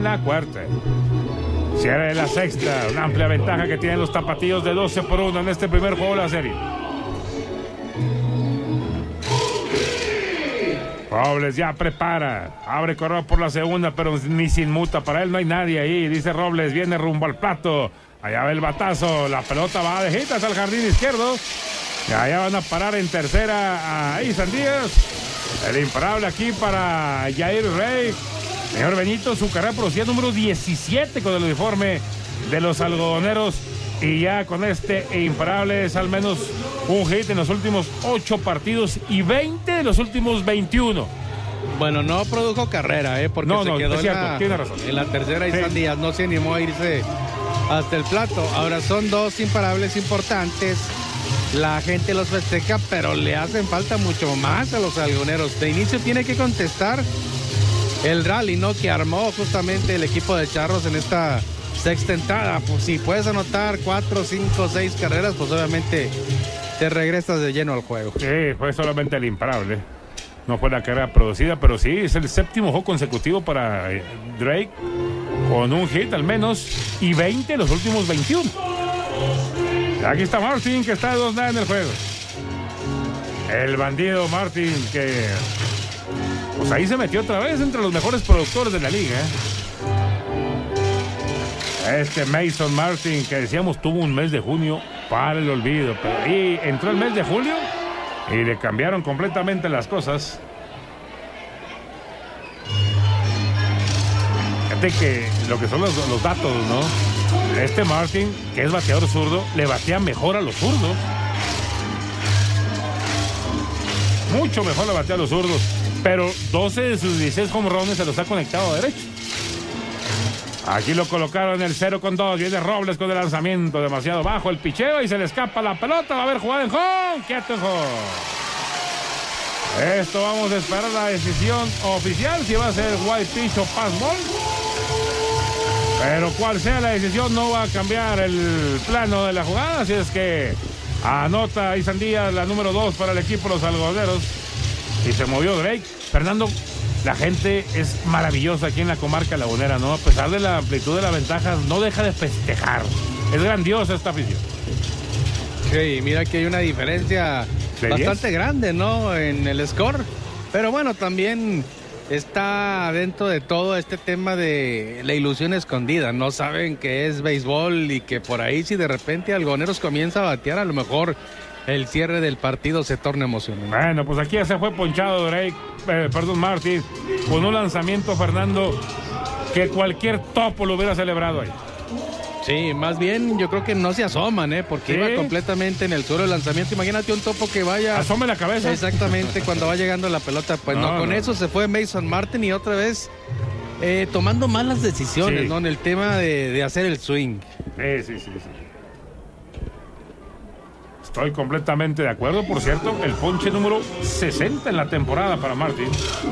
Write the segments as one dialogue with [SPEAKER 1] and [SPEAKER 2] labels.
[SPEAKER 1] La cuarta. Cierre la sexta. Una amplia ventaja que tienen los tapatíos de 12-1 en este primer juego de la serie. Robles ya prepara. Abre corredor por la segunda, pero ni sin muta. Para él no hay nadie ahí. Dice Robles, viene rumbo al plato. Allá va el batazo. La pelota va de jitas al jardín izquierdo. Y allá van a parar en tercera a Isan Díaz. El imparable aquí para Jair Rey. Señor Benito, su carrera producía número 17 con el uniforme de los algodoneros. Y ya con este imparable es al menos un hit en los últimos 8 partidos y 20 de los últimos 21.
[SPEAKER 2] Bueno, no produjo carrera, porque
[SPEAKER 1] no,
[SPEAKER 2] se quedó
[SPEAKER 1] es cierto, tiene razón.
[SPEAKER 2] En la tercera Isan
[SPEAKER 1] Sí.
[SPEAKER 2] Díaz no se animó a irse hasta el plato. Ahora son 2 imparables importantes. La gente los festeja, pero le hacen falta mucho más a los algodoneros. De inicio tiene que contestar el rally, ¿no?, que armó justamente el equipo de Charros en esta sexta entrada. Pues si puedes anotar 4, 5, 6 carreras, pues obviamente te regresas de lleno al juego.
[SPEAKER 1] Sí, fue solamente el imparable. No fue la carrera producida, pero sí, es el séptimo juego consecutivo para Drake, con un hit al menos y 20 los últimos 21. Aquí está Martin, que está de 2-0 en el juego. El bandido Martin, que pues ahí se metió otra vez entre los mejores productores de la liga. Este Mason Martin, que decíamos tuvo un mes de junio para el olvido, pero ahí entró el mes de julio y le cambiaron completamente las cosas. Fíjate que lo que son los datos, ¿no? Este Martin, que es bateador zurdo, le batea mejor a los zurdos. Mucho mejor le batea a los zurdos. Pero 12 de sus 16 home runs se los ha conectado a derecho. Aquí lo colocaron en el 0-2. Viene Robles con el lanzamiento demasiado bajo. El picheo y se le escapa la pelota. Va a haber jugada en home. Quieto en home. Esto vamos a esperar la decisión oficial. Si va a ser white pitch o pass ball. Pero cual sea la decisión, no va a cambiar el plano de la jugada. Así es que anota Isan Díaz la número 2 para el equipo de los algodoneros. Y se movió Drake. Fernando, la gente es maravillosa aquí en la comarca lagunera, ¿no? A pesar de la amplitud de las ventajas, no deja de festejar. Es grandiosa esta afición.
[SPEAKER 2] Sí, mira que hay una diferencia bastante grande, ¿no?, en el score. Pero bueno, también está dentro de todo este tema de la ilusión escondida. No saben que es béisbol y que por ahí si de repente Algodoneros comienza a batear, a lo mejor el cierre del partido se torna emocionante.
[SPEAKER 1] Bueno, pues aquí ya se fue ponchado Drake, Martin, con un lanzamiento, Fernando, que cualquier topo lo hubiera celebrado ahí.
[SPEAKER 2] Sí, más bien yo creo que no se asoman, porque iba completamente en el suelo el lanzamiento. Imagínate un topo que vaya...
[SPEAKER 1] Asome la cabeza.
[SPEAKER 2] Exactamente, cuando va llegando la pelota. Pues no, con eso se fue Mason Martin y otra vez tomando malas decisiones, ¿no?, en el tema de hacer el swing.
[SPEAKER 1] Sí. Estoy completamente de acuerdo. Por cierto, el ponche número 60 en la temporada para Martin.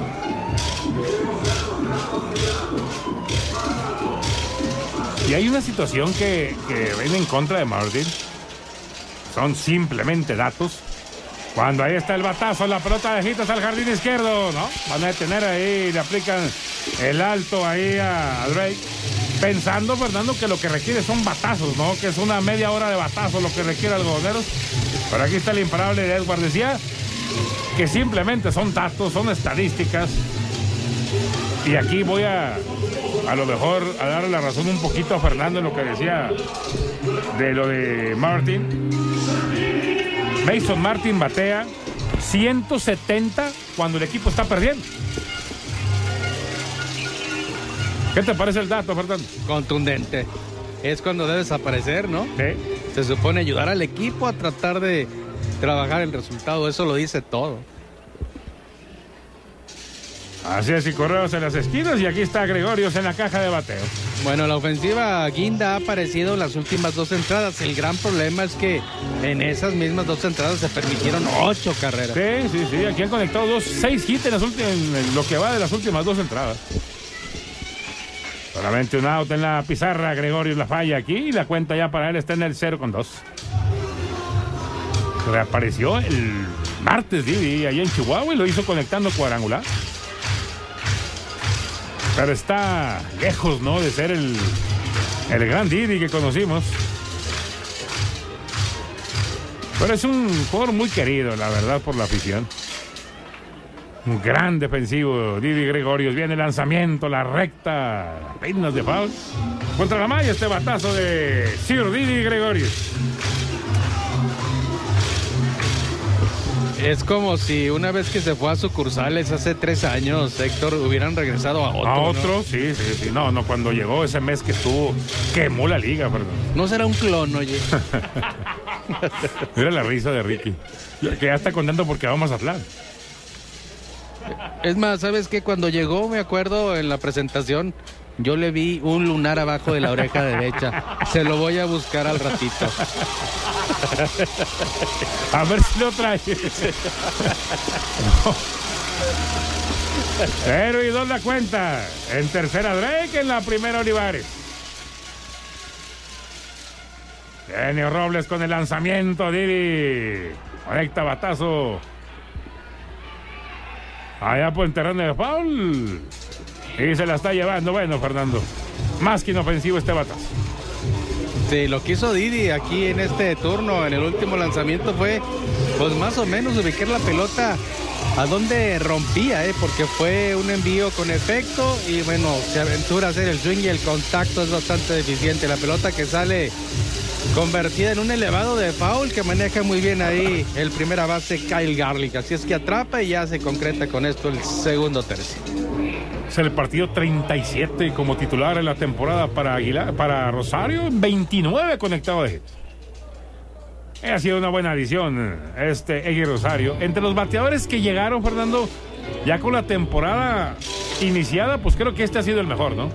[SPEAKER 1] Y hay una situación que viene en contra de Martin. Son simplemente datos. Cuando ahí está el batazo, la pelota de jitas al jardín izquierdo, ¿no? Van a detener ahí, le aplican el alto ahí a Drake. Pensando, Fernando, que lo que requiere son batazos, ¿no? Que es una media hora de batazos lo que requiere Algodoneros. Pero aquí está el imparable de Edward. Decía que simplemente son datos, son estadísticas. Y aquí voy a lo mejor a darle la razón un poquito a Fernando en lo que decía de lo de Martin. Mason Martin batea 170 cuando el equipo está perdiendo. ¿Qué te parece el dato, Fernando?
[SPEAKER 2] Contundente. Es cuando debes aparecer, ¿no?
[SPEAKER 1] Sí.
[SPEAKER 2] Se supone ayudar al equipo a tratar de trabajar el resultado. Eso lo dice todo.
[SPEAKER 1] Así es, y Correos en las esquinas, y aquí está Gregorios en la caja de bateo.
[SPEAKER 2] Bueno, la ofensiva Guinda ha aparecido en las últimas 2 entradas. El gran problema es que en esas mismas 2 entradas se permitieron 8 carreras.
[SPEAKER 1] Sí, aquí han conectado 6 hits en lo que va de las últimas 2 entradas. Solamente un out en la pizarra. Gregorios la falla aquí y la cuenta ya para él está en el 0-2. Reapareció el martes, Didi, allá en Chihuahua, y lo hizo conectando cuadrangular. Pero está lejos, ¿no?, de ser el gran Didi que conocimos. Pero es un jugador muy querido, la verdad, por la afición. Un gran defensivo, Didi Gregorius. Viene el lanzamiento, la recta, apenas de foul. Contra la malla este batazo de Sir Didi Gregorius.
[SPEAKER 2] Es como si una vez que se fue a sucursales hace 3 años, Héctor, hubieran regresado a otro.
[SPEAKER 1] ¿A otro?
[SPEAKER 2] ¿No?
[SPEAKER 1] Sí. No, cuando llegó ese mes que estuvo, quemó la liga, perdón.
[SPEAKER 2] No será un clon, oye.
[SPEAKER 1] Mira la risa de Ricky, que ya está contento porque vamos a Mazatlán.
[SPEAKER 2] Es más, ¿sabes qué? Cuando llegó, me acuerdo en la presentación, yo le vi un lunar abajo de la oreja derecha. Se lo voy a buscar al ratito.
[SPEAKER 1] A ver si lo trae. No. 0-2 la cuenta. En tercera Drake, en la primera Olivares. Genio Robles con el lanzamiento. Didi conecta batazo allá por el terreno de foul. Y se la está llevando. Bueno, Fernando, más que inofensivo este batazo.
[SPEAKER 2] Sí, lo que hizo Didi aquí en este turno, en el último lanzamiento, fue pues más o menos ubicar la pelota a donde rompía, porque fue un envío con efecto y bueno, se aventura a hacer el swing y el contacto es bastante deficiente. La pelota que sale convertida en un elevado de foul que maneja muy bien ahí el primera base Kyle Garlick. Así es que atrapa y ya se concreta con esto el segundo tercio.
[SPEAKER 1] Es el partido 37 como titular en la temporada para Rosario, 29 conectado de hits. Ha sido una buena adición Egui Rosario. Entre los bateadores que llegaron, Fernando, ya con la temporada iniciada, pues creo que este ha sido el mejor, ¿no?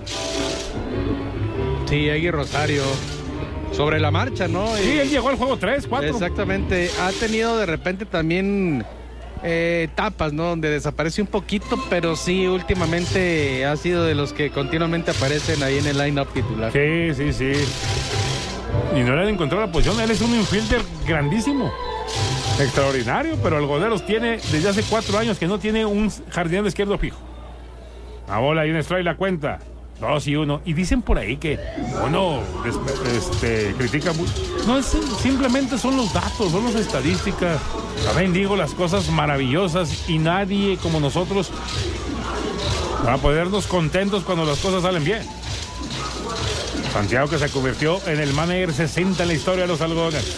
[SPEAKER 2] Sí, Egui Rosario. Sobre la marcha, ¿no?
[SPEAKER 1] Sí, él llegó al juego 3, 4.
[SPEAKER 2] Exactamente. Ha tenido de repente también etapas, ¿no? Donde desaparece un poquito, pero sí, últimamente ha sido de los que continuamente aparecen ahí en el line-up titular.
[SPEAKER 1] Sí. Y no le han encontrado la posición. Él es un infielder grandísimo, extraordinario, pero Algodoneros tiene desde hace 4 años que no tiene un jardinero izquierdo fijo. La bola y un strike la cuenta. 2-1. Y dicen por ahí que uno critica mucho. No, simplemente son los datos, son las estadísticas. También digo las cosas maravillosas y nadie como nosotros va a ponernos contentos cuando las cosas salen bien. Santiago, que se convirtió en el manager 60 en la historia de los Algodoneros.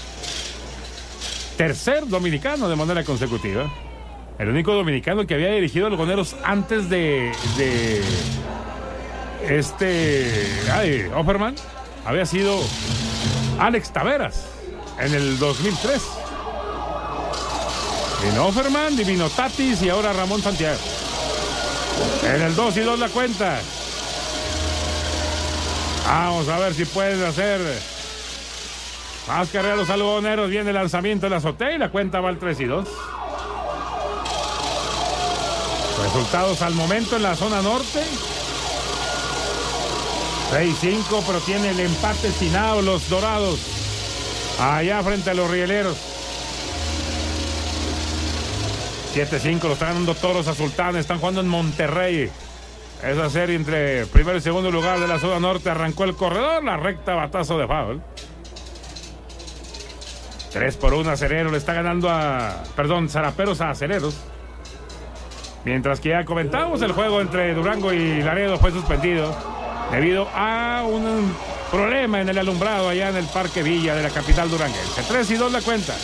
[SPEAKER 1] Tercer dominicano de manera consecutiva. El único dominicano que había dirigido a los Algodoneros antes de Offerman había sido Alex Taveras en el 2003. Vino Offerman, vino Tatis y ahora Ramón Santiago. En el 2-2 la cuenta. Vamos a ver si pueden hacer más carreras los Algodoneros. Viene el lanzamiento de la azotea y la cuenta va al 3-2. Resultados al momento en la zona norte. 6-5, pero tiene el empate estinado los Dorados allá frente a los Rieleros. 7-5 lo están ganando Toros a Sultanes. Están jugando en Monterrey. Esa serie entre primero y segundo lugar de la zona norte. Arrancó el corredor, la recta, batazo de foul. 3-1 Acereros le está ganando Zaraperos a Acereros. Mientras que ya comentamos, el juego entre Durango y Laredo fue suspendido debido a un problema en el alumbrado allá en el Parque Villa de la capital duranguense. 3-2 la cuenta.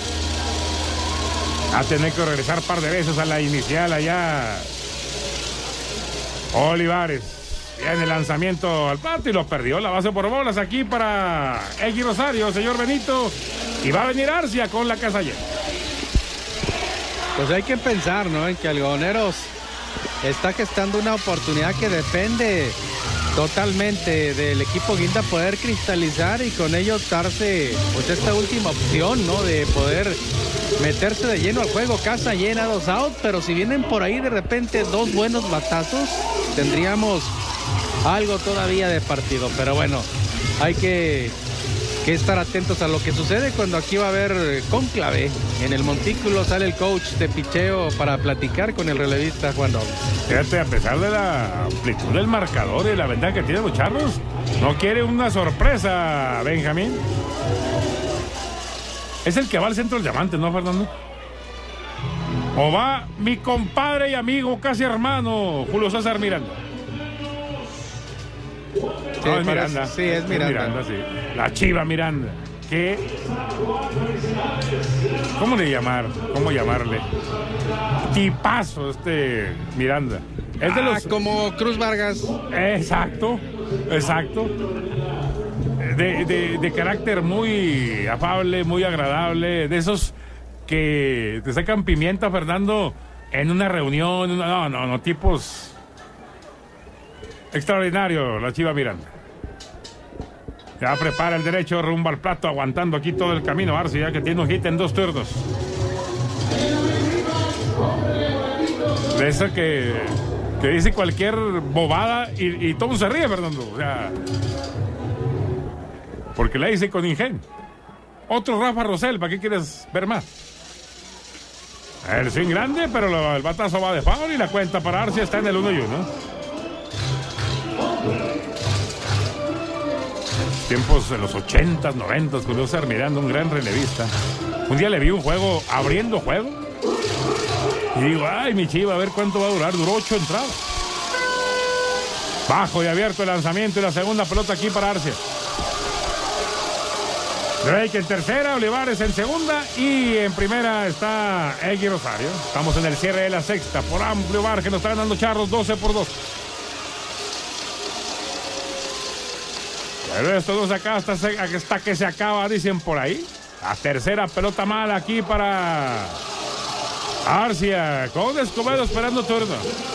[SPEAKER 1] A tener que regresar un par de veces a la inicial allá. Olivares. Viene el lanzamiento al plato y lo perdió. La base por bolas aquí para Egui Rosario, señor Benito. Y va a venir Arcia con la casa llena.
[SPEAKER 2] Pues hay que pensar, ¿no? En que Algodoneros está gestando una oportunidad que depende totalmente del equipo Guinda poder cristalizar y con ello darse pues esta última opción, ¿no? De poder meterse de lleno al juego. Casa llena, 2 out, pero si vienen por ahí de repente 2 buenos batazos, tendríamos algo todavía de partido. Pero bueno, hay que que estar atentos a lo que sucede cuando aquí va a haber cónclave. En el montículo sale el coach de picheo para platicar con el relevista Juan Robles.
[SPEAKER 1] Fíjate, a pesar de la amplitud del marcador y la ventaja que tienen los Charros, no quiere una sorpresa, Benjamín. Es el que va al centro del diamante, ¿no, Fernando? O va mi compadre y amigo, casi hermano, Julio César Miranda.
[SPEAKER 2] Sí,
[SPEAKER 1] No, es Miranda.
[SPEAKER 2] Sí, es Miranda.
[SPEAKER 1] Sí. La Chiva Miranda. ¿Qué? ¿Cómo llamarle? Tipazo Miranda. Es de los...
[SPEAKER 2] como Cruz Vargas.
[SPEAKER 1] Exacto. De carácter muy afable, muy agradable. De esos que te sacan pimienta, Fernando, en una reunión. No, tipos... Extraordinario, la Chiva Miranda. Ya prepara el derecho rumbo al plato, aguantando aquí todo el camino. Arce, ya que tiene un hit en 2 turnos. De esa que dice cualquier bobada y todo se ríe, Fernando. O sea, porque la dice con ingenio. Otro Rafa Rosell, ¿para qué quieres ver más? El swing grande, pero el batazo va de foul y la cuenta para Arce está en el 1-1. Tiempos de los 80s, 90s, Julio César Miranda, un gran relevista. Un día le vi un juego, abriendo juego, y digo, ay, mi Chiva, a ver cuánto va a durar. Duró 8 entradas. Bajo y abierto el lanzamiento y la segunda pelota aquí para Arce. Drake en tercera, Olivares en segunda y en primera está Egui Rosario. Estamos en el cierre de la sexta por amplio margen, nos están dando Charros 12-2. Pero estos dos acá hasta que se acaba, dicen por ahí. La tercera pelota mala aquí para Arcia, con Escobedo esperando turno.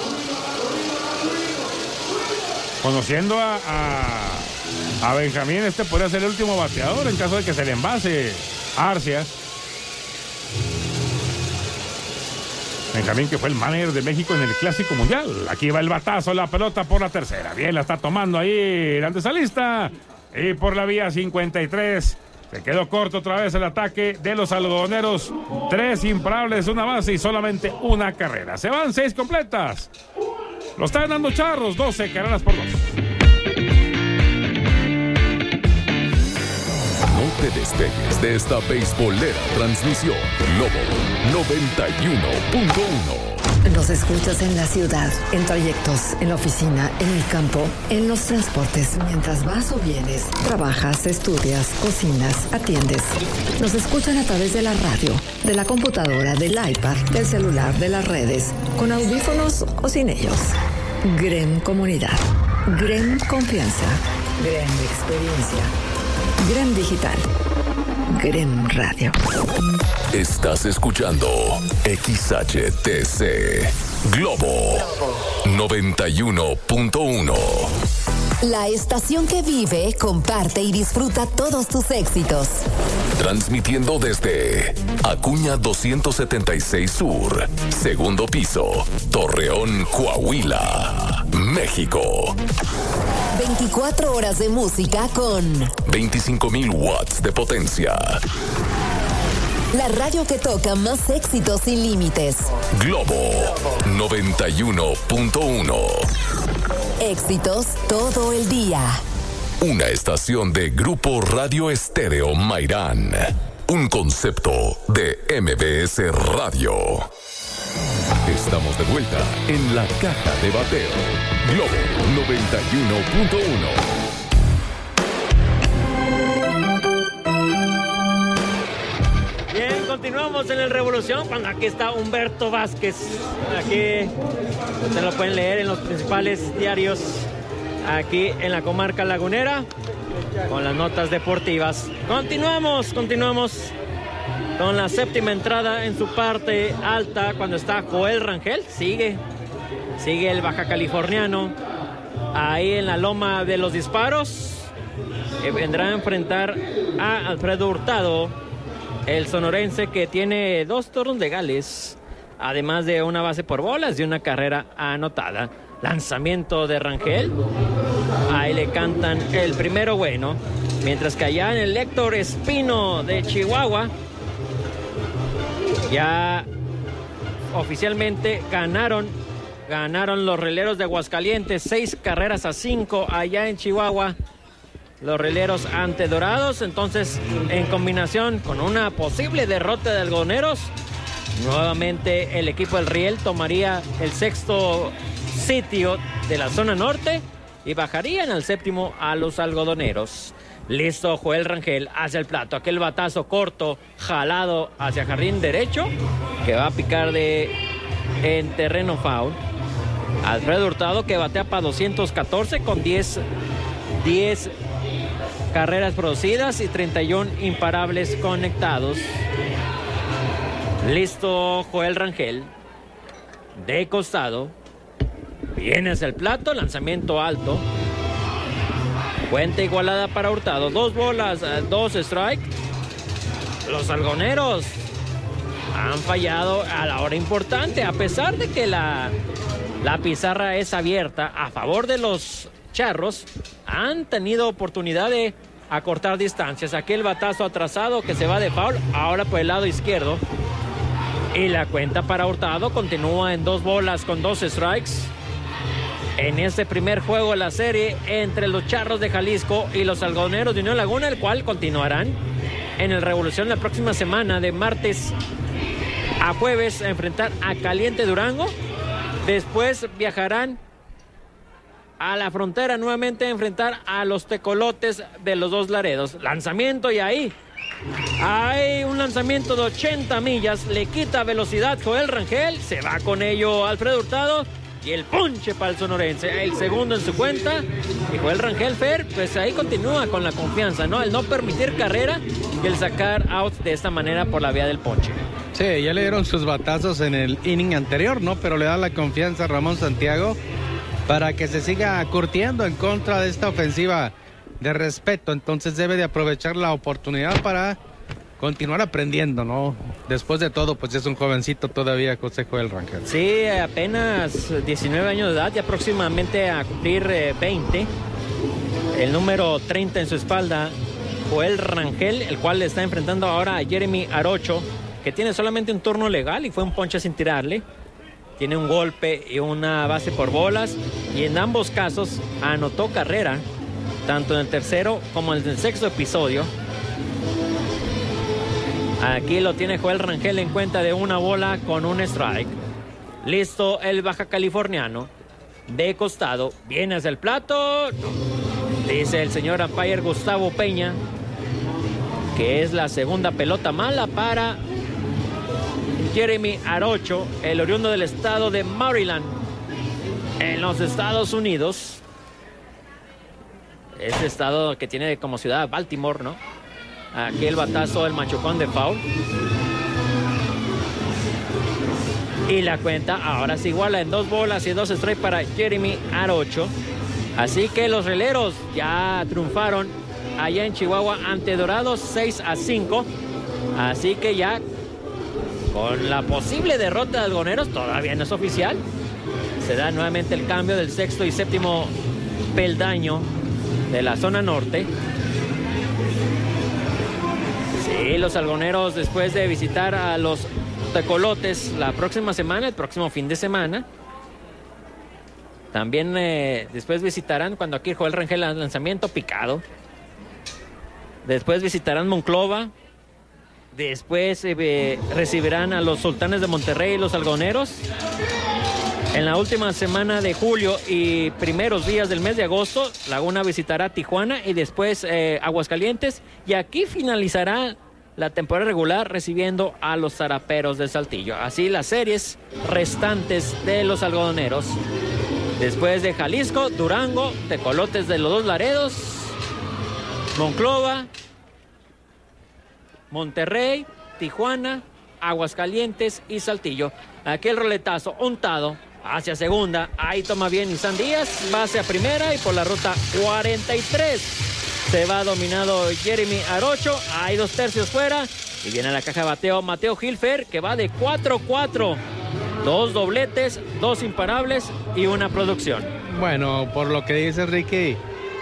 [SPEAKER 1] Conociendo a Benjamín, podría ser el último bateador en caso de que se le envase Arcia. Benjamín, que fue el manager de México en el Clásico Mundial. Aquí va el batazo, la pelota por la tercera. Bien, la está tomando ahí el antesalista. Y por la vía 53. Se quedó corto otra vez el ataque de los algodoneros. 3 imparables, una base y solamente una carrera. Se van 6 completas. Lo están dando Charros, 12 carreras por 2.
[SPEAKER 3] No te despegues de esta beisbolera transmisión. Globo 91.1.
[SPEAKER 4] Nos escuchas en la ciudad, en trayectos, en la oficina, en el campo, en los transportes, mientras vas o vienes, trabajas, estudias, cocinas, atiendes. Nos escuchan a través de la radio, de la computadora, del iPad, del celular, de las redes, con audífonos o sin ellos. GREM Comunidad, GREM Confianza, GREM Experiencia, GREM Digital, GREM Radio.
[SPEAKER 3] Estás escuchando XHTC Globo 91.1.
[SPEAKER 5] La estación que vive, comparte y disfruta todos tus éxitos.
[SPEAKER 3] Transmitiendo desde Acuña 276 Sur, segundo piso, Torreón, Coahuila, México.
[SPEAKER 5] 24 horas de música con
[SPEAKER 3] 25,000 watts de potencia.
[SPEAKER 5] La radio que toca más éxitos sin límites.
[SPEAKER 3] Globo 91.1.
[SPEAKER 5] Éxitos todo el día.
[SPEAKER 3] Una estación de Grupo Radio Estéreo Mairán. Un concepto de MBS Radio. Estamos de vuelta en la caja de bateo. Globo 91.1.
[SPEAKER 6] Bien, continuamos en el Revolución cuando aquí está Humberto Vázquez. Aquí se lo pueden leer en los principales diarios aquí en la comarca lagunera con las notas deportivas. Continuamos con la séptima entrada en su parte alta cuando está Joel Rangel. Sigue el baja californiano ahí en la loma de los disparos. Vendrá a enfrentar a Alfredo Hurtado, el sonorense, que tiene 2 turnos legales, además de una base por bolas y una carrera anotada. Lanzamiento de Rangel. Ahí le cantan el primero bueno. Mientras que allá en el Héctor Espino de Chihuahua, ya oficialmente ganaron los Rieleros de Aguascalientes 6-5 allá en Chihuahua. Los Rieleros ante Dorados. Entonces, en combinación con una posible derrota de Algodoneros, nuevamente el equipo del Riel tomaría el 6º sitio de la zona norte y bajarían al 7º a los Algodoneros. Listo, Joel Rangel hacia el plato. Aquel batazo corto, jalado hacia jardín derecho, que va a picar en terreno foul. Alfredo Hurtado, que batea para 214 con 10 carreras producidas y 31 imparables conectados. Listo, Joel Rangel. De costado. Viene hacia el plato, lanzamiento alto. Cuenta igualada para Hurtado. 2 bolas, 2 strike. Los algoneros han fallado a la hora importante, a pesar de que la pizarra es abierta a favor de los charros. Han tenido oportunidad de acortar distancias. Aquel batazo atrasado que se va de foul, ahora por el lado izquierdo. Y la cuenta para Hurtado continúa en 2 bolas con 2 strikes. En este primer juego de la serie entre los Charros de Jalisco y los Algodoneros de Unión Laguna, el cual continuarán en el Revolución la próxima semana, de martes a jueves, a enfrentar a Caliente Durango. Después viajarán a la frontera nuevamente a enfrentar a los Tecolotes de los Dos Laredos. Lanzamiento, y ahí hay un lanzamiento de 80 millas, le quita velocidad Joel Rangel, se va con ello Alfredo Hurtado. Y el ponche para el sonorense, el segundo en su cuenta. Y Joel Rangel, Fer, pues ahí continúa con la confianza, ¿no? El no permitir carrera y el sacar outs de esta manera por la vía del ponche.
[SPEAKER 2] Sí, ya le dieron sus batazos en el inning anterior, ¿no? Pero le da la confianza a Ramón Santiago para que se siga curtiendo en contra de esta ofensiva de respeto. Entonces debe de aprovechar la oportunidad para continuar aprendiendo, ¿no? Después de todo, pues es un jovencito todavía, José Joel Rangel.
[SPEAKER 6] Sí, apenas 19 años de edad, ya próximamente a cumplir 20. El número 30 en su espalda, Joel Rangel, el cual le está enfrentando ahora a Jeremy Arocho, que tiene solamente un turno legal y fue un ponche sin tirarle. Tiene un golpe y una base por bolas, y en ambos casos anotó carrera, tanto en el tercero como en el sexto episodio. Aquí lo tiene Joel Rangel en cuenta de 1 bola con 1 strike. Listo el baja californiano. De costado, viene hacia el plato. Dice el señor umpire Gustavo Peña que es la segunda pelota mala para Jeremy Arocho, el oriundo del estado de Maryland, en los Estados Unidos. Este estado que tiene como ciudad Baltimore, ¿no? Aquí el batazo del machucón de foul. Y la cuenta ahora se iguala en 2 bolas y 2 strikes para Jeremy Arocho. Así que los rieleros ya triunfaron allá en Chihuahua ante Dorados 6-5. Así que ya con la posible derrota de Algodoneros, todavía no es oficial, se da nuevamente el cambio del sexto y séptimo peldaño de la zona norte. Sí, los algodoneros, después de visitar a los Tecolotes la próxima semana, el próximo fin de semana, también después visitarán, cuando aquí Joel Rangel lanzamiento picado. Después visitarán Monclova. Después recibirán a los Sultanes de Monterrey y los algodoneros. En la última semana de julio y primeros días del mes de agosto, Laguna visitará Tijuana y después Aguascalientes. Y aquí finalizará la temporada regular recibiendo a los Zaraperos de Saltillo. Así las series restantes de los algodoneros. Después de Jalisco, Durango, Tecolotes de los Dos Laredos, Monclova, Monterrey, Tijuana, Aguascalientes y Saltillo. Aquel roletazo untado hacia segunda, ahí toma bien Isan Díaz, base a primera y por la ruta 43 se va dominado Jeremy Arocho. Hay 2 tercios fuera y viene a la caja de bateo Mateo Hilfer, que va de 4-4, 2 dobletes, 2 imparables y 1 producción.
[SPEAKER 2] Bueno, por lo que dice Ricky,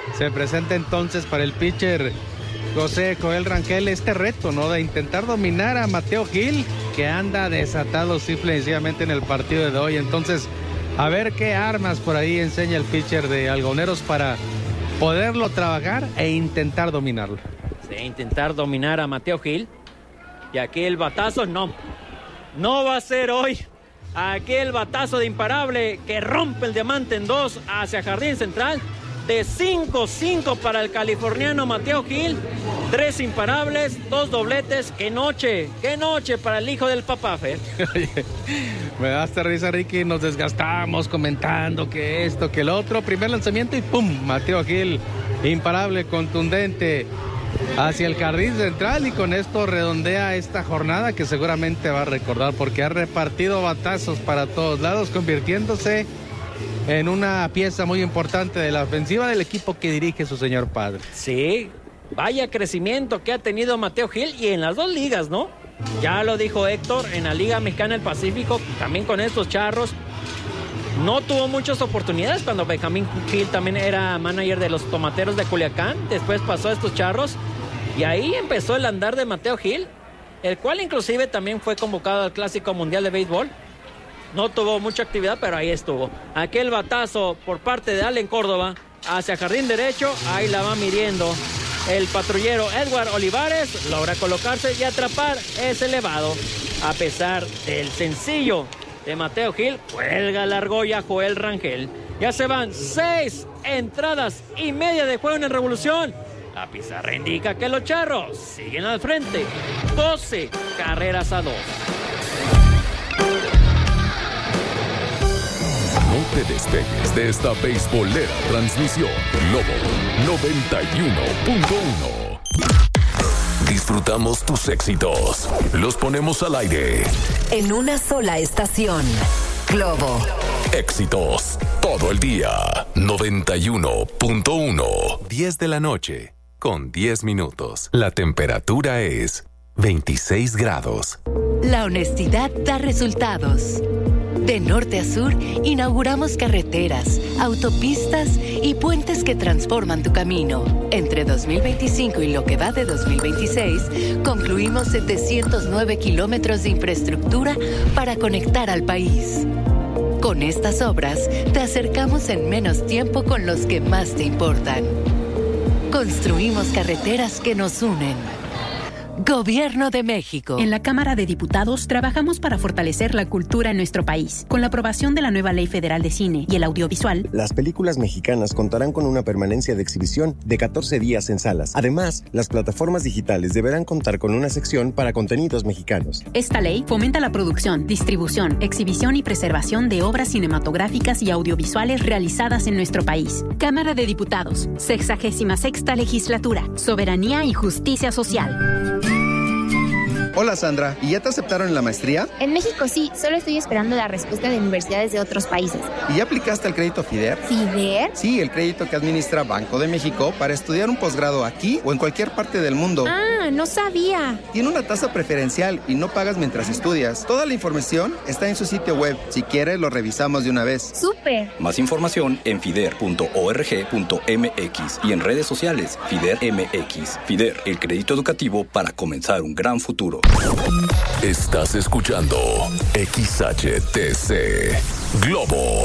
[SPEAKER 2] Se presenta entonces para el pitcher José Joel Rangel este reto, ¿no? De intentar dominar a Mateo Gil, que anda desatado simple y sencillamente en el partido de hoy. Entonces, a ver qué armas por ahí enseña el pitcher de Algoneros para poderlo trabajar e intentar dominarlo.
[SPEAKER 6] Sí, intentar dominar a Mateo Gil. Y aquí el batazo, no va a ser hoy. Aquí el batazo de imparable que rompe el diamante en dos hacia Jardín Central. De 5-5 para el californiano Mateo Gil. 3 imparables, 2 dobletes. ¡Qué noche para el hijo del papá, Fer!
[SPEAKER 2] Me da hasta risa, Ricky. Nos desgastamos comentando que esto, que el otro. Primer lanzamiento y ¡pum! Mateo Gil, imparable, contundente hacia el Jardín Central, y con esto redondea esta jornada que seguramente va a recordar porque ha repartido batazos para todos lados, convirtiéndose en una pieza muy importante de la ofensiva del equipo que dirige su señor padre.
[SPEAKER 6] Sí, vaya crecimiento que ha tenido Mateo Gil, y en las 2 ligas, ¿no? Ya lo dijo Héctor, en la Liga Mexicana del Pacífico, también con estos Charros. No tuvo muchas oportunidades cuando Benjamín Gil también era manager de los Tomateros de Culiacán. Después pasó a estos Charros y ahí empezó el andar de Mateo Gil, el cual inclusive también fue convocado al Clásico Mundial de Béisbol. No tuvo mucha actividad, pero ahí estuvo. Aquel batazo por parte de Allen Córdoba hacia jardín derecho, ahí la va midiendo el patrullero Edward Olivares, logra colocarse y atrapar ese elevado. A pesar del sencillo de Mateo Gil, cuelga la argolla Joel Rangel. Ya se van 6 entradas y media de juego en Revolución. La pizarra indica que los Charros siguen al frente, 12 carreras a 2.
[SPEAKER 3] No te despegues de esta beisbolera transmisión. Lobo 91.1. Disfrutamos tus éxitos. Los ponemos al aire.
[SPEAKER 5] En una sola estación. Globo.
[SPEAKER 3] Éxitos todo el día. 91.1. 10 de la noche con 10 minutos. La temperatura es 26 grados.
[SPEAKER 7] La honestidad da resultados. De norte a sur, inauguramos carreteras, autopistas y puentes que transforman tu camino. Entre 2025 y lo que va de 2026, concluimos 709 kilómetros de infraestructura para conectar al país. Con estas obras, te acercamos en menos tiempo con los que más te importan. Construimos carreteras que nos unen. Gobierno de México.
[SPEAKER 8] En la Cámara de Diputados trabajamos para fortalecer la cultura en nuestro país. Con la aprobación de la nueva Ley Federal de Cine y el Audiovisual,
[SPEAKER 9] las películas mexicanas contarán con una permanencia de exhibición de 14 días en salas. Además, las plataformas digitales deberán contar con una sección para contenidos mexicanos.
[SPEAKER 8] Esta ley fomenta la producción, distribución, exhibición y preservación de obras cinematográficas y audiovisuales realizadas en nuestro país. Cámara de Diputados, 66ª Legislatura, Soberanía y Justicia Social.
[SPEAKER 10] Hola Sandra, ¿y ya te aceptaron en la maestría?
[SPEAKER 11] En México sí, solo estoy esperando la respuesta de universidades de otros países.
[SPEAKER 10] ¿Y ya aplicaste al crédito FIDER?
[SPEAKER 11] ¿FIDER?
[SPEAKER 10] Sí, el crédito que administra Banco de México para estudiar un posgrado aquí o en cualquier parte del mundo.
[SPEAKER 11] Ah, no sabía.
[SPEAKER 10] Tiene una tasa preferencial y no pagas mientras estudias. Toda la información está en su sitio web. Si quieres, lo revisamos de una vez.
[SPEAKER 11] ¡Súper!
[SPEAKER 12] Más información en fider.org.mx y en redes sociales FIDER MX. FIDER, el crédito educativo para comenzar un gran futuro.
[SPEAKER 3] Estás escuchando XHTC Globo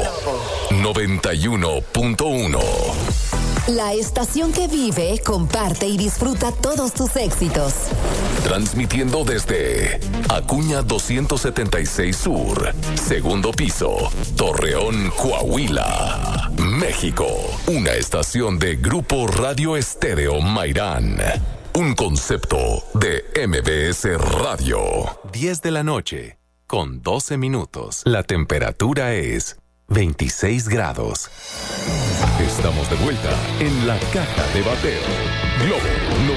[SPEAKER 3] 91.1.
[SPEAKER 5] La estación que vive, comparte y disfruta todos tus éxitos.
[SPEAKER 3] Transmitiendo desde Acuña 276 Sur, segundo piso, Torreón, Coahuila, México. Una estación de Grupo Radio Estéreo Mairán. Un concepto de MBS Radio. 10 de la noche, con 12 minutos. La temperatura es 26 grados. Estamos de vuelta en la caja de bateo. Globo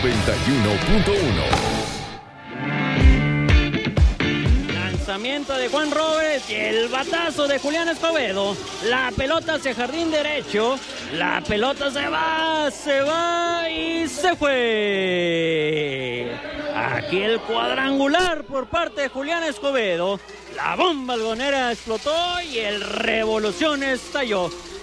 [SPEAKER 3] 91.1.
[SPEAKER 6] Lanzamiento de Juan Robles y el batazo de Julián Escobedo. La pelota hacia jardín derecho. La pelota se va y se fue. Aquí el cuadrangular por parte de Julián Escobedo. La bomba algonera explotó y el Revolución estalló.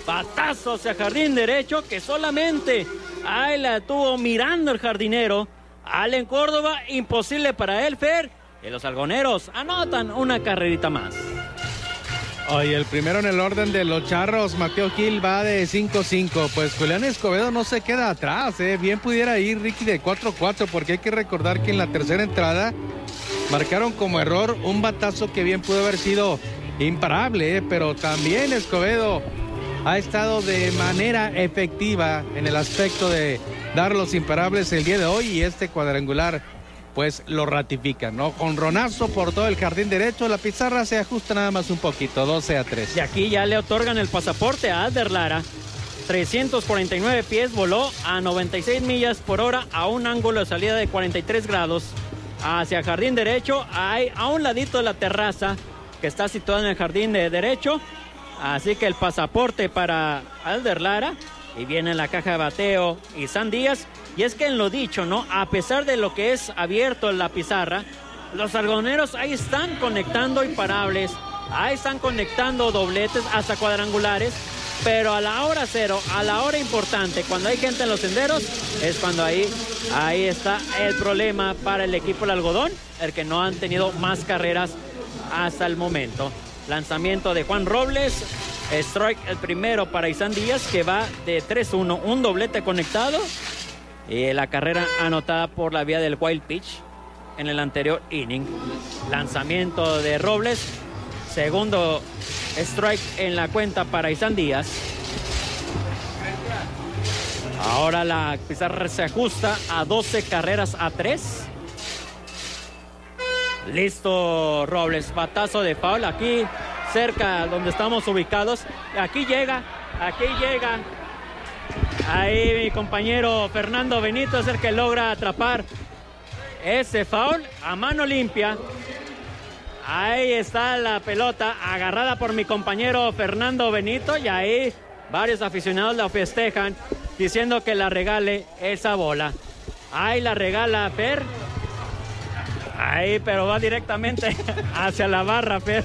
[SPEAKER 6] batazo hacia jardín derecho que solamente ahí la tuvo mirando el jardinero. Allen Córdoba, imposible para él, Fer. Y los algoneros anotan una carrerita más.
[SPEAKER 2] Oye, el primero en el orden de los charros, Mateo Gil, va de 5-5. Pues Julián Escobedo no se queda atrás, Bien pudiera ir Ricky de 4-4, porque hay que recordar que en la tercera entrada marcaron como error un batazo que bien pudo haber sido imparable, pero también Escobedo ha estado de manera efectiva en el aspecto de dar los imparables el día de hoy, y este cuadrangular pues lo ratifica, ¿no? Jonronazo por todo el jardín derecho, la pizarra se ajusta nada más un poquito, 12-3.
[SPEAKER 6] Y aquí ya le otorgan el pasaporte a Alder Lara. 349 pies, voló a 96 millas por hora a un ángulo de salida de 43 grados hacia jardín derecho, hay a un ladito de la terraza que está situada en el jardín de derecho. Así que el pasaporte para Alder Lara, y viene la caja de bateo Isan Díaz. Y es que en lo dicho, ¿no? A pesar de lo que es abierto en la pizarra, los algoneros ahí están conectando imparables, ahí están conectando dobletes hasta cuadrangulares, pero a la hora cero, a la hora importante, cuando hay gente en los senderos, es cuando ahí está el problema para el equipo del algodón, el que no han tenido más carreras hasta el momento. Lanzamiento de Juan Robles, strike el primero para Isan Díaz, que va de 3-1, un doblete conectado. Y la carrera anotada por la vía del wild pitch en el anterior inning. Lanzamiento de Robles, segundo strike en la cuenta para Isan Díaz. Ahora la pizarra se ajusta a 12 carreras a 3. Listo Robles, batazo de foul aquí cerca donde estamos ubicados. Aquí llega. Ahí mi compañero Fernando Benito es el que logra atrapar ese foul a mano limpia. Ahí está la pelota agarrada por mi compañero Fernando Benito, y ahí varios aficionados la festejan diciendo que la regale esa bola. Ahí la regala Fer. Ahí, pero va directamente hacia la barra, Fer.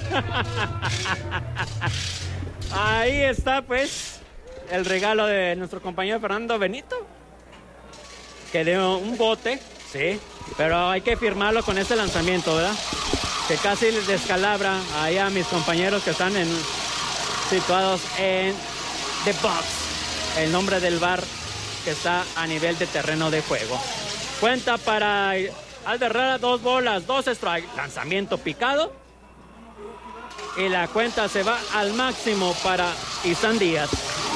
[SPEAKER 6] Ahí está, pues, el regalo de nuestro compañero Fernando Benito, que dio un bote, sí, pero hay que firmarlo con este lanzamiento, ¿verdad? Que casi les descalabra ahí a mis compañeros que están situados en The Box, el nombre del bar que está a nivel de terreno de juego. Cuenta para Alder Lara, 2 bolas, 2 strikes, lanzamiento picado, y la cuenta se va al máximo para Isan Díaz.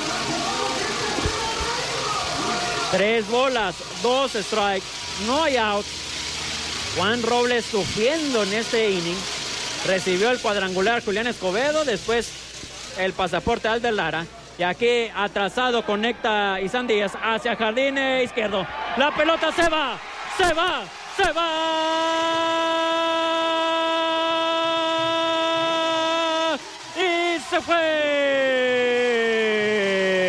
[SPEAKER 6] 3 bolas, 2 strikes, no hay out. Juan Robles sufriendo en este inning. Recibió el cuadrangular Julián Escobedo, después el pasaporte Alder Lara. Y aquí atrasado conecta Isan Díaz hacia jardín izquierdo. La pelota se va. Y se fue.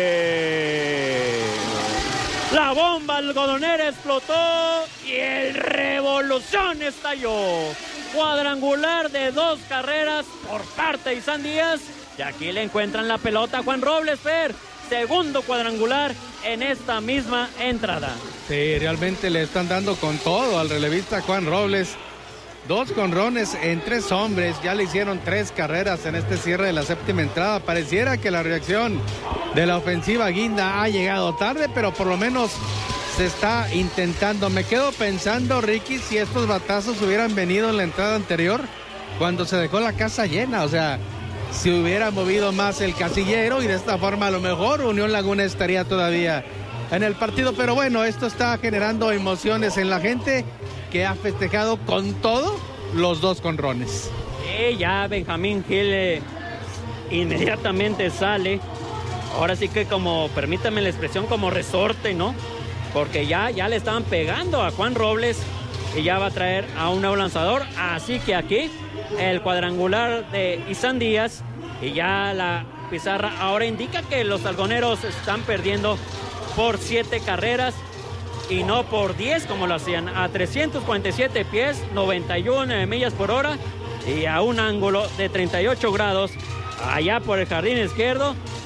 [SPEAKER 6] La bomba algodonera explotó y el revolución estalló. Cuadrangular de 2 carreras por parte de Isan Díaz. Y aquí le encuentran la pelota a Juan Robles, Fer. Segundo cuadrangular en esta misma entrada.
[SPEAKER 2] Sí, realmente le están dando con todo al relevista Juan Robles. 2 jonrones en 3 hombres. Ya le hicieron 3 carreras en este cierre de la séptima entrada. Pareciera que la reacción de la ofensiva guinda ha llegado tarde, pero por lo menos se está intentando. Me quedo pensando, Ricky, si estos batazos hubieran venido en la entrada anterior, cuando se dejó la casa llena. O sea, si hubiera movido más el casillero, y de esta forma a lo mejor Unión Laguna estaría todavía en el partido. Pero bueno, esto está generando emociones en la gente, que ha festejado con todo los 2 jonrones.
[SPEAKER 6] Ya Benjamín Gil inmediatamente sale. Ahora sí que, como, permítame la expresión, como resorte, ¿no? Porque ya le estaban pegando a Juan Robles y ya va a traer a un nuevo lanzador. Así que aquí el cuadrangular de Isan Díaz, y ya la pizarra ahora indica que los algoneros están perdiendo por 7 carreras y no por 10 como lo hacían, a 347 pies, 91 millas por hora, y a un ángulo de 38 grados allá por el jardín izquierdo.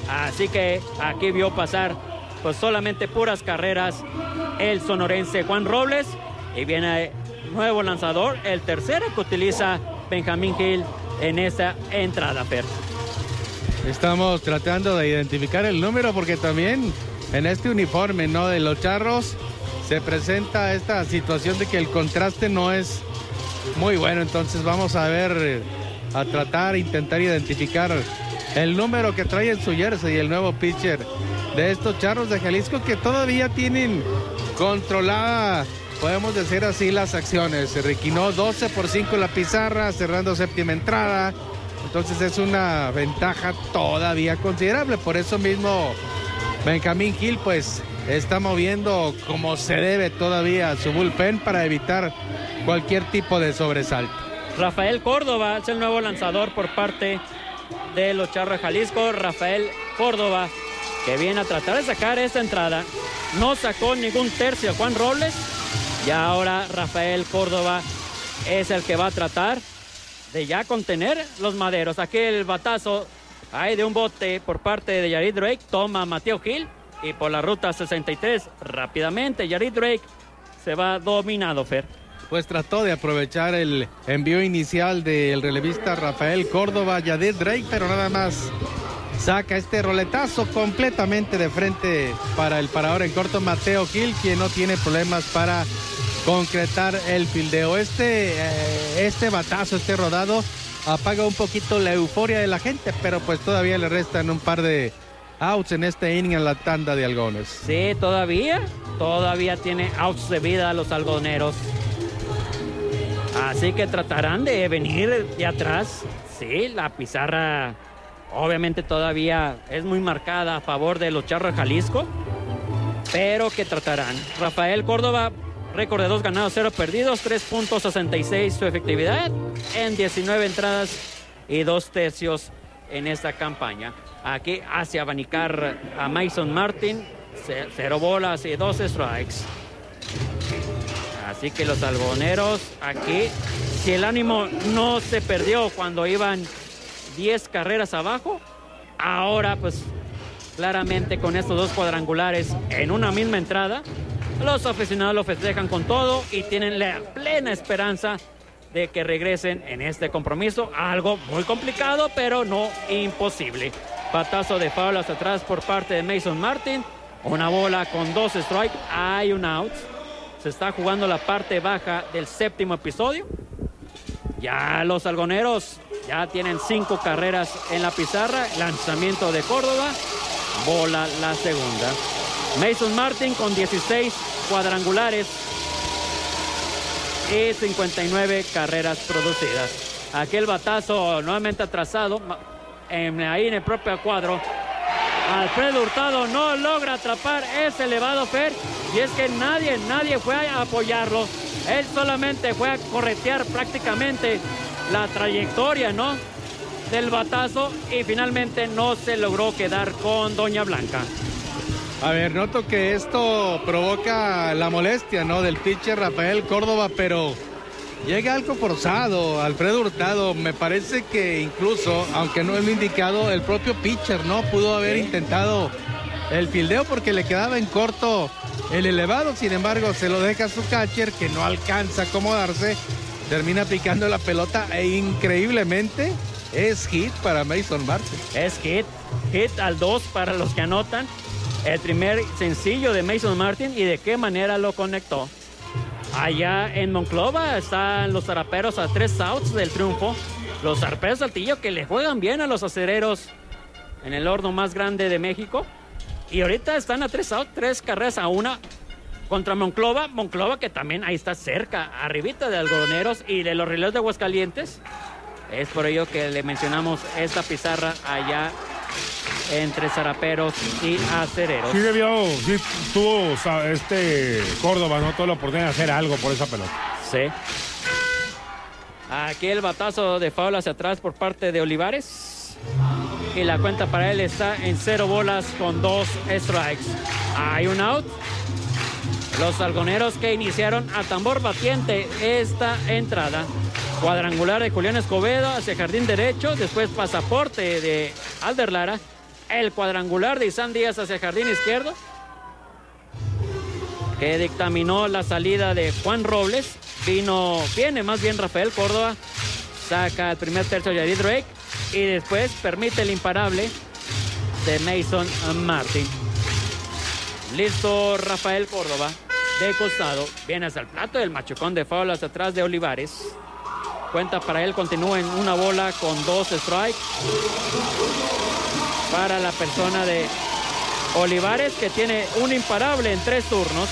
[SPEAKER 6] Así que aquí vio pasar pues solamente puras carreras el sonorense Juan Robles. Y viene nuevo lanzador, el tercero que utiliza Benjamín Gil en esta entrada, Fer.
[SPEAKER 2] Estamos tratando de identificar el número porque también en este uniforme, ¿no?, de los Charros se presenta esta situación de que el contraste no es muy bueno. Entonces vamos a ver, a tratar, intentar identificar el número que trae en su jersey el nuevo pitcher de estos Charros de Jalisco, que todavía tienen controlada, podemos decir así, las acciones. Se requinó 12-5 la pizarra, cerrando séptima entrada. Entonces es una ventaja todavía considerable. Por eso mismo Benjamín Gil pues está moviendo como se debe todavía su bullpen para evitar cualquier tipo de sobresalto.
[SPEAKER 6] Rafael Córdoba es el nuevo lanzador por parte de los Charros de Jalisco. Rafael Córdoba, que viene a tratar de sacar esta entrada. No sacó ningún tercio Juan Robles. Y ahora Rafael Córdoba es el que va a tratar de ya contener los maderos. Aquí el batazo hay de un bote por parte de Yarid Drake. Toma Mateo Gil. Y por la ruta 63 rápidamente Yarid Drake se va dominado, Fer.
[SPEAKER 2] Pues trató de aprovechar el envío inicial del relevista Rafael Córdoba, Yadir Drake, pero nada más saca este roletazo completamente de frente para el parador en corto Mateo Gil, quien no tiene problemas para concretar el fildeo. Este batazo, este rodado, apaga un poquito la euforia de la gente, pero pues todavía le restan un par de outs en este inning en la tanda de algodones.
[SPEAKER 6] Sí, todavía tiene outs de vida a los algodoneros. Así que tratarán de venir de atrás. Sí, la pizarra obviamente todavía es muy marcada a favor de los Charros de Jalisco, pero que tratarán. Rafael Córdoba, récord de 2 ganados, 0 perdidos, 3.66 su efectividad en 19 entradas y 2 tercios en esta campaña. Aquí hace abanicar a Mason Martin, 0 bolas y 2 strikes. Así que los algodoneros aquí, si el ánimo no se perdió cuando iban 10 carreras abajo, ahora pues claramente con estos 2 cuadrangulares en una misma entrada, los aficionados lo festejan con todo y tienen la plena esperanza de que regresen en este compromiso. Algo muy complicado, pero no imposible. Batazo de foul hacia atrás por parte de Mason Martin. Una bola con 2 strikes. Hay un out. Se está jugando la parte baja del 7º episodio. Ya los algoneros ya tienen 5 carreras en la pizarra. Lanzamiento de Córdoba. Bola la segunda. Mason Martin con 16 cuadrangulares y 59 carreras producidas. Aquel batazo nuevamente atrasado ahí en el propio cuadro. Alfredo Hurtado no logra atrapar ese elevado, Fer, y es que nadie fue a apoyarlo. Él solamente fue a corretear prácticamente la trayectoria, ¿no?, del batazo, y finalmente no se logró quedar con Doña Blanca.
[SPEAKER 2] A ver, noto que esto provoca la molestia, ¿no?, del pitcher Rafael Córdoba, pero llega algo forzado Alfredo Hurtado. Me parece que incluso, aunque no es lo indicado, el propio pitcher no pudo haber intentado el fildeo porque le quedaba en corto el elevado. Sin embargo, se lo deja a su catcher, que no alcanza a acomodarse, termina picando la pelota e increíblemente es hit para Mason Martin.
[SPEAKER 6] Es hit al 2 para los que anotan. El primer sencillo de Mason Martin, y de qué manera lo conectó. Allá en Monclova están los zaraperos a 3 outs del triunfo. Los zaraperos Saltillo, que le juegan bien a los acereros en el horno más grande de México. Y ahorita están a 3 outs, 3 carreras a 1 contra Monclova. Monclova, que también ahí está cerca, arribita de algodoneros y de los Rieleros de Aguascalientes. Es por ello que le mencionamos esta pizarra allá entre zaraperos y acereros.
[SPEAKER 1] Sí tuvo Córdoba, ¿no?, toda la oportunidad de hacer algo por esa pelota.
[SPEAKER 6] Sí. Aquí el batazo de foul hacia atrás por parte de Olivares. Y la cuenta para él está en 0 bolas con 2 strikes. Hay un out. Los algoneros que iniciaron a tambor batiente esta entrada. Cuadrangular de Julián Escobedo hacia jardín derecho. Después pasaporte de Alder Lara. el cuadrangular de Isán Díaz hacia el jardín izquierdo, que dictaminó la salida de Juan Robles. Viene más bien Rafael Córdoba, saca el primer tercio de Yair Drake y después permite el imparable de Mason Martin. Listo Rafael Córdoba, de costado, viene hacia el plato del machucón de foul hacia atrás de Olivares. Cuenta para él, continúa en una bola con 2 strikes para la persona de Olivares, que tiene un imparable en 3 turnos.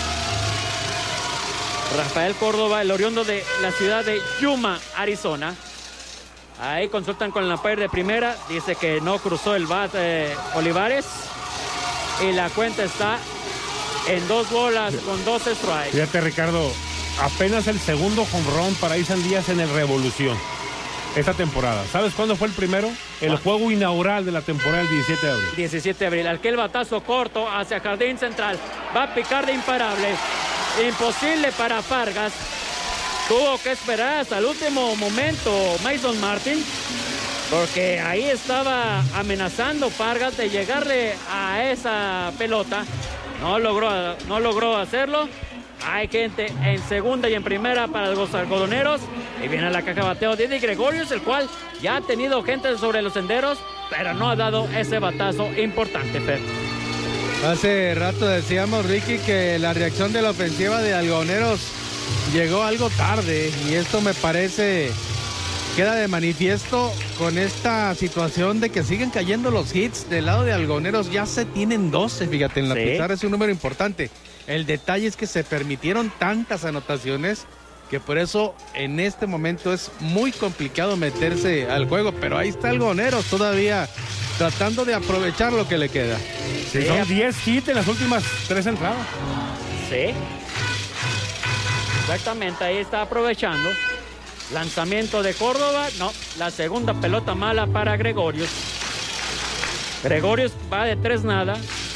[SPEAKER 6] Rafael Córdoba, el oriundo de la ciudad de Yuma, Arizona. Ahí consultan con el umpire de primera, dice que no cruzó el bat Olivares y la cuenta está en 2 bolas con 2 strikes.
[SPEAKER 1] Fíjate, Ricardo, apenas el segundo home run para Isán Díaz en el Revolución esta temporada. ¿Sabes cuándo fue el primero? El juego inaugural de la temporada, el 17 de abril.
[SPEAKER 6] 17 de abril. Aquel batazo corto hacia jardín central. Va a picar de imparable. Imposible para Fargas. Tuvo que esperar hasta el último momento Mason Martin, porque ahí estaba amenazando Fargas de llegarle a esa pelota. No logró hacerlo. Hay gente en segunda y en primera para los algodoneros. Y viene la caja de bateo de Didi Gregorius, el cual ya ha tenido gente sobre los senderos, pero no ha dado ese batazo importante, Fer.
[SPEAKER 2] Hace rato decíamos, Ricky, que la reacción de la ofensiva de algodoneros llegó algo tarde. Y esto me parece queda de manifiesto con esta situación de que siguen cayendo los hits del lado de algodoneros. Ya se tienen 12, fíjate, en la pizarra es un número importante. El detalle es que se permitieron tantas anotaciones que por eso en este momento es muy complicado meterse al juego, pero ahí está algodoneros todavía tratando de aprovechar lo que le queda.
[SPEAKER 1] Sí, son 10 hits en las últimas 3 entradas.
[SPEAKER 6] Sí. Exactamente, ahí está aprovechando. Lanzamiento de Córdoba, no, la segunda pelota mala para Gregorius. Gregorius va de 3-0.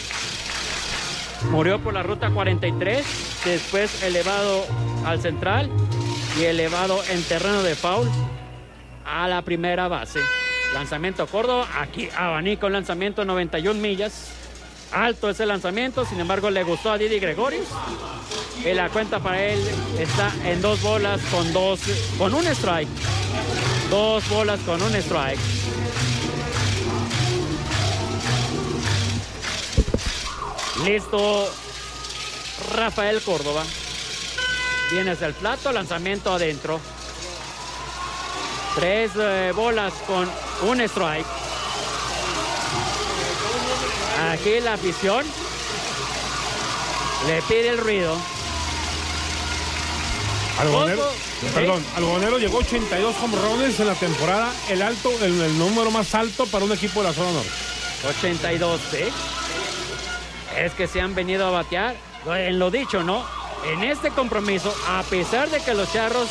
[SPEAKER 6] Murió por la ruta 43, después elevado al central y elevado en terreno de foul a la primera base. Lanzamiento Córdoba, aquí abanico el lanzamiento 91 millas. Alto ese lanzamiento, sin embargo le gustó a Didi Gregorius. Y la cuenta para él está en 2 bolas con un strike. 2 bolas con un strike. Listo Rafael Córdoba. Viene hacia el plato, lanzamiento adentro. 3 bolas con un strike. Aquí la afición le pide el ruido.
[SPEAKER 1] Algodonero llegó 82 home runs en la temporada, el número más alto para un equipo de la zona norte.
[SPEAKER 6] 82, ¿sí? Es que se han venido a batear, en lo dicho, ¿no? En este compromiso, a pesar de que los Charros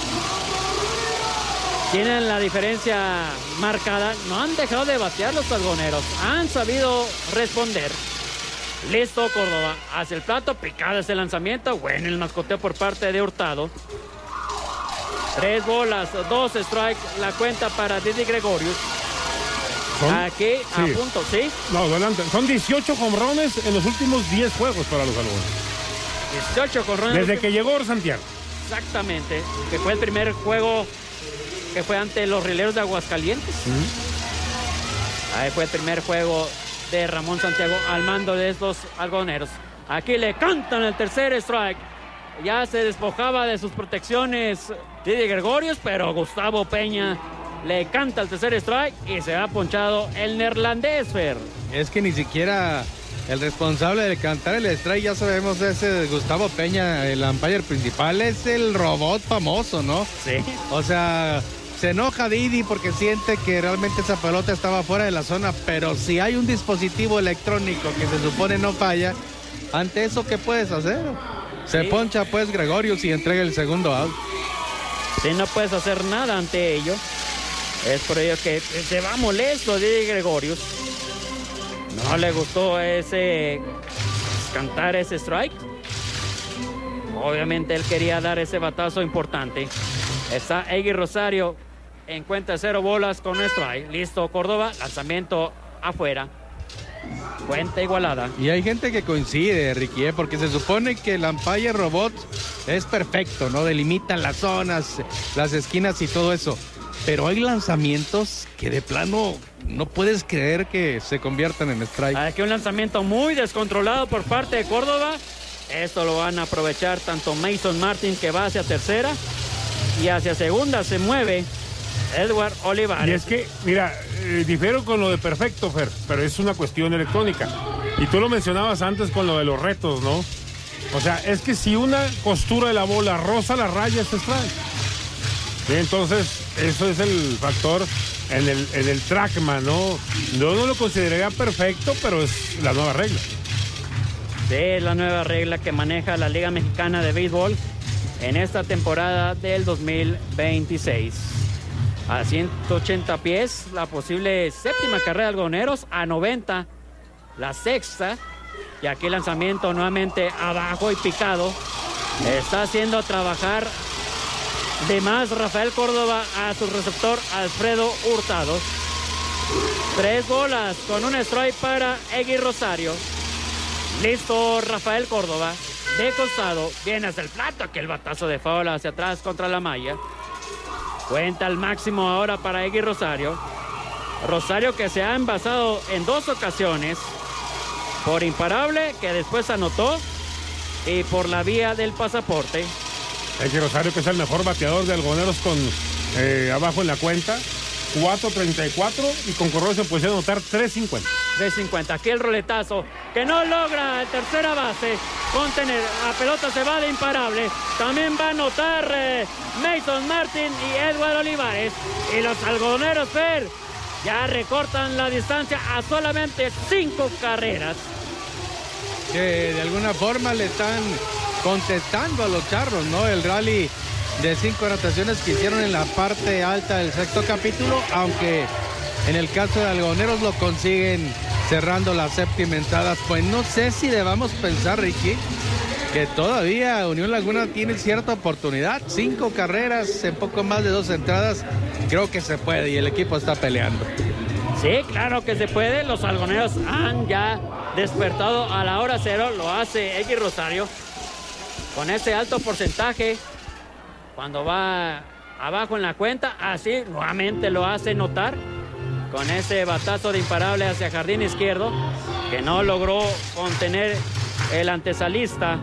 [SPEAKER 6] tienen la diferencia marcada, no han dejado de batear los algodoneros, han sabido responder. Listo Córdoba, hacia el plato, picado ese lanzamiento, bueno el mascoteo por parte de Hurtado. 3 bolas, 2 strikes, la cuenta para Didi Gregorius. Aquí a punto, ¿sí?
[SPEAKER 1] No, adelante. Son 18 home runs en los últimos 10 juegos para los algodoneros.
[SPEAKER 6] 18 home runs.
[SPEAKER 1] Desde que llegó Santiago.
[SPEAKER 6] Exactamente, que fue el primer juego que fue ante los Rieleros de Aguascalientes. Ahí fue el primer juego de Ramón Santiago al mando de estos algodoneros. Aquí le cantan el tercer strike. Ya se despojaba de sus protecciones Didi Gregorius, pero Gustavo Peña le canta el tercer strike y se ha ponchado el neerlandés, Fer.
[SPEAKER 2] Es que ni siquiera el responsable de cantar el strike, ya sabemos, ese Gustavo Peña, el umpire principal, es el robot famoso, ¿no?
[SPEAKER 6] Sí.
[SPEAKER 2] O sea, se enoja Didi porque siente que realmente esa pelota estaba fuera de la zona, pero si hay un dispositivo electrónico que se supone no falla, ante eso, ¿qué puedes hacer? Se poncha pues Gregorius y entrega el segundo out.
[SPEAKER 6] Sí, no puedes hacer nada ante ello. Es por ello que se va molesto Didi Gregorius. No le gustó cantar ese strike. Obviamente él quería dar ese batazo importante. Está Egui Rosario en cuenta de 0 bolas con un strike. Listo Córdoba, lanzamiento afuera. Cuenta igualada.
[SPEAKER 2] Y hay gente que coincide, Ricky, porque se supone que el umpire robot es perfecto, ¿no? Delimitan las zonas, las esquinas y todo eso. Pero hay lanzamientos que de plano no puedes creer que se conviertan en strike.
[SPEAKER 6] Aquí un lanzamiento muy descontrolado por parte de Córdoba. Esto lo van a aprovechar tanto Mason Martin, que va hacia tercera, y hacia segunda se mueve Edward Olivares.
[SPEAKER 1] Y es que, mira, difiero con lo de perfecto, Fer, pero es una cuestión electrónica. Y tú lo mencionabas antes con lo de los retos, ¿no? O sea, es que si una costura de la bola roza la raya, es strike. Sí, entonces, eso es el factor en el TrackMan, ¿no? Yo no lo consideraría perfecto, pero es la nueva regla.
[SPEAKER 6] Sí, es la nueva regla que maneja la Liga Mexicana de Béisbol en esta temporada del 2026. A 180 pies, la posible séptima carrera de algodoneros, a 90, la sexta. Y aquí el lanzamiento nuevamente abajo y picado. Está haciendo trabajar de más Rafael Córdoba a su receptor Alfredo Hurtado. 3 bolas con un strike para Egui Rosario. Listo Rafael Córdoba, de costado, viene hacia el plato, aquel batazo de foul hacia atrás contra la malla. Cuenta al máximo ahora para Egui Rosario. Rosario, que se ha envasado en 2 ocasiones por imparable, que después anotó, y por la vía del pasaporte.
[SPEAKER 1] Egui Rosario, que es el mejor bateador de algodoneros con abajo en la cuenta, 4.34, y con corredores en posición de anotar 3.50.
[SPEAKER 6] 3.50. Aquí el roletazo que no logra el tercera base contener. La pelota se va de imparable. También va a anotar Mason Martin y Edward Olivares. Y los algodoneros, Fer, ya recortan la distancia a solamente 5 carreras.
[SPEAKER 2] Que de alguna forma le están contestando a los charros, ¿no? El rally de 5 anotaciones que hicieron en la parte alta del sexto capítulo, aunque en el caso de algodoneros lo consiguen cerrando la séptima entrada. Pues no sé si debamos pensar, Ricky, que todavía Unión Laguna tiene cierta oportunidad. 5 carreras en poco más de 2 entradas, creo que se puede y el equipo está peleando.
[SPEAKER 6] Sí, claro que se puede. Los algodoneros han ya despertado a la hora cero. Lo hace Egui Rosario con ese alto porcentaje. Cuando va abajo en la cuenta, así nuevamente lo hace notar con ese batazo de imparable hacia jardín izquierdo, que no logró contener el antesalista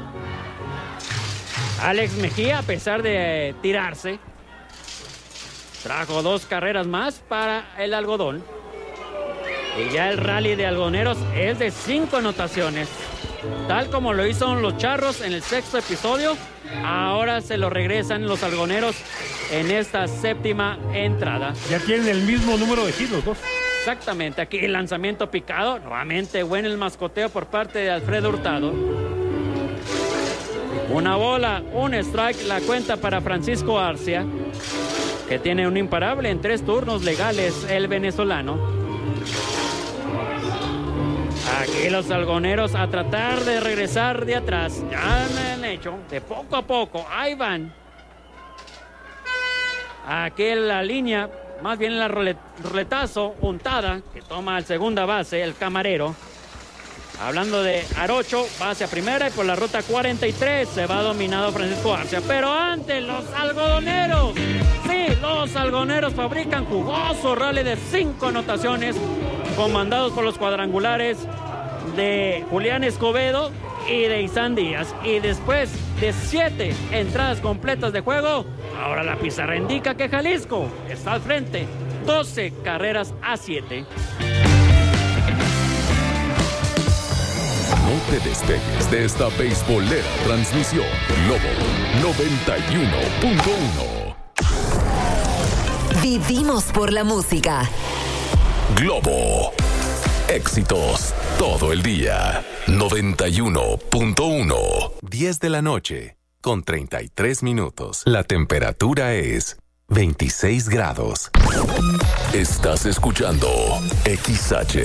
[SPEAKER 6] Alex Mejía, a pesar de tirarse. Trajo 2 carreras más para el algodón. Y ya el rally de algodoneros es de 5 anotaciones. Tal como lo hizo los charros en el 6º episodio, ahora se lo regresan los algodoneros en esta 7ª entrada.
[SPEAKER 1] Ya tienen el mismo número de hits los dos.
[SPEAKER 6] Exactamente, aquí el lanzamiento picado, nuevamente bueno el mascoteo por parte de Alfredo Hurtado. Una bola, un strike, la cuenta para Francisco Arcia, que tiene un imparable en 3 turnos legales, el venezolano. Aquí los algodoneros a tratar de regresar de atrás. Ya me han hecho de poco a poco. Ahí van. Aquí en la línea, más bien el roletazo, puntada, que toma al segunda base, el camarero. Hablando de Arocho, va hacia primera y por la ruta 43 se va dominado Francisco Arcia. Pero antes los algodoneros. Sí, los algodoneros fabrican jugoso rally de 5 anotaciones, comandados por los cuadrangulares de Julián Escobedo y de Isán Díaz. Y después de 7 entradas completas de juego, ahora la pizarra indica que Jalisco está al frente, 12 carreras a 7.
[SPEAKER 3] No te despegues de esta beisbolera transmisión. Globo 91.1.
[SPEAKER 5] Vivimos por la música.
[SPEAKER 3] Globo. Éxitos todo el día. 91.1. 10 de la noche con 33 minutos. La temperatura es 26 grados. Estás escuchando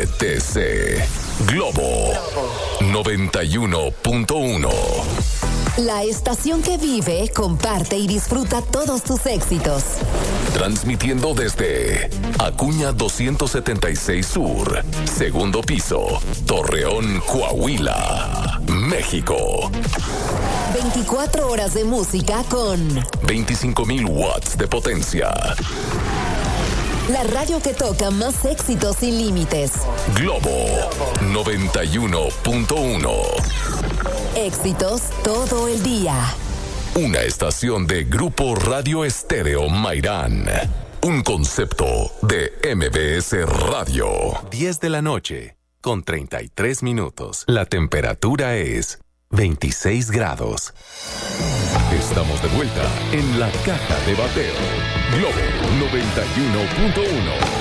[SPEAKER 3] XHTC Globo 91.1.
[SPEAKER 5] La estación que vive, comparte y disfruta todos tus éxitos.
[SPEAKER 3] Transmitiendo desde Acuña 276 Sur, segundo piso, Torreón, Coahuila, México.
[SPEAKER 5] 24 horas de música con
[SPEAKER 3] 25,000 watts de potencia.
[SPEAKER 5] La radio que toca más éxitos sin límites.
[SPEAKER 3] Globo 91.1.
[SPEAKER 5] Éxitos todo el día.
[SPEAKER 3] Una estación de Grupo Radio Estéreo Mairán. Un concepto de MBS Radio. 10 de la noche, con 33 minutos. La temperatura es 26 grados. Estamos de vuelta en la caja de bateo. Globo 91.1.